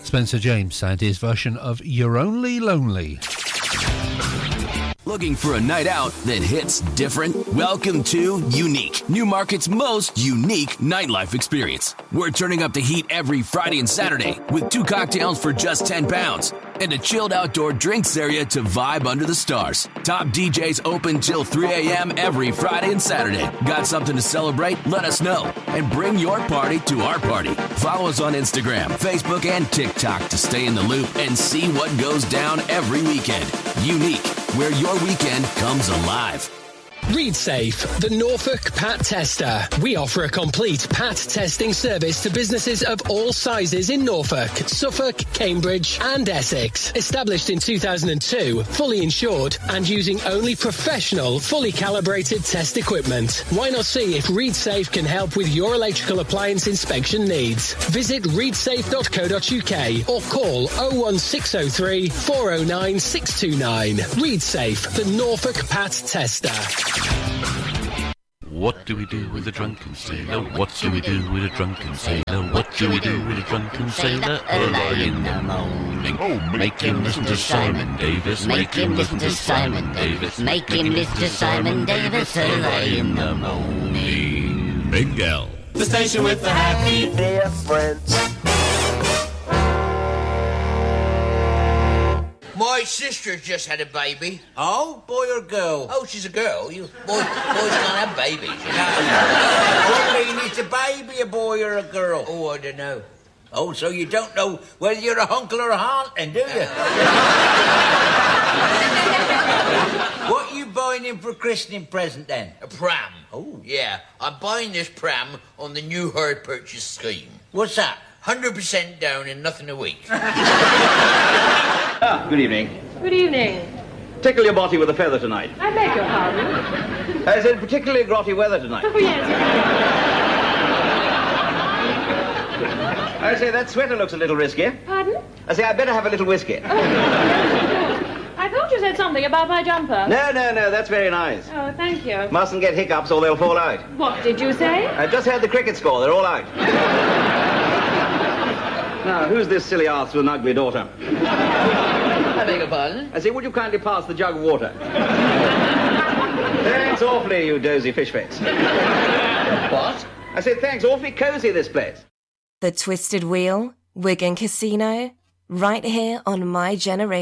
Spencer James and his version of You're Only Lonely. Looking for a night out that hits different? Welcome to Unique, Newmarket's most unique nightlife experience. We're turning up the heat every Friday and Saturday with 2 cocktails for just £10 and a chilled outdoor drinks area to vibe under the stars. Top DJs open till 3 a.m. every Friday and Saturday. Got something to celebrate? Let us know and bring your party to our party. Follow us on Instagram, Facebook, and TikTok to stay in the loop and see what goes down every weekend. Unique, where your weekend comes alive. ReadSafe, the Norfolk Pat Tester. We offer a complete Pat testing service to businesses of all sizes in Norfolk, Suffolk, Cambridge and Essex. Established in 2002, fully insured and using only professional, fully calibrated test equipment. Why not see if ReadSafe can help with your electrical appliance inspection needs? Visit readsafe.co.uk or call 01603 409 629. ReadSafe, the Norfolk Pat Tester. What do we do with a drunken sailor? What do we do with a drunken sailor? What do we do with a drunken sailor? Early in the morning. Oh, make him listen to Simon Davis. Make him listen to Simon Davis. Make him listen to Simon Davis. Early in the morning. Big L. The station with the happy difference. My sister's just had a baby. Oh, boy or girl? Oh, she's a girl. Boys can't have babies, you know. I mean, it's a baby, a boy or a girl? Oh, I don't know. Oh, so you don't know whether you're a uncle or a aunt then, do you? What are you buying him for a christening present then? A pram. Oh. Yeah, I'm buying this pram on the new hire purchase scheme. What's that? 100% down and nothing a week. Good evening. Good evening. Tickle your body with a feather tonight. I beg your pardon. Is it particularly grotty weather tonight? Oh, yes. I say, that sweater looks a little risky. Pardon? I say, I better have a little whiskey. I thought you said something about my jumper. No, that's very nice. Oh, thank you. Mustn't get hiccups or they'll fall out. What did you say? I just heard the cricket score. They're all out. Now, who's this silly arse with an ugly daughter? I beg your pardon? I say, would you kindly pass the jug of water? Thanks awfully, you dozy fish face. What? I said, thanks, awfully cosy, this place. The Twisted Wheel, Wigan Casino, right here on My Generation.